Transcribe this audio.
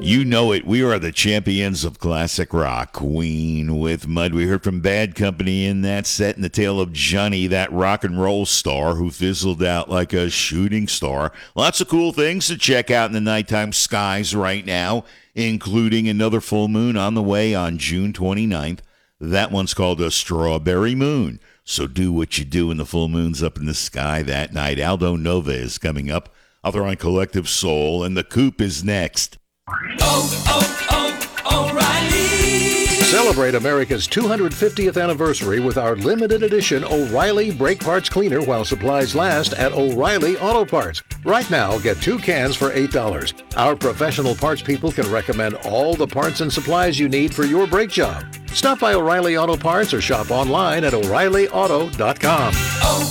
You know it. We are the champions of classic rock. Queen with Mud. We heard from Bad Company in that set, and the tale of Johnny, that rock and roll star who fizzled out like a shooting star. Lots of cool things to check out in the nighttime skies right now, including another full moon on the way on June 29th. That one's called a strawberry moon. So do what you do when the full moon's up in the sky that night. Aldo Nova is coming up. Other on Collective Soul, and The Coop is next. O'Reilly. Celebrate America's 250th anniversary with our limited edition O'Reilly Brake Parts Cleaner while supplies last at O'Reilly Auto Parts. Right now, get 2 cans for $8. Our professional parts people can recommend all the parts and supplies you need for your brake job. Stop by O'Reilly Auto Parts or shop online at O'ReillyAuto.com.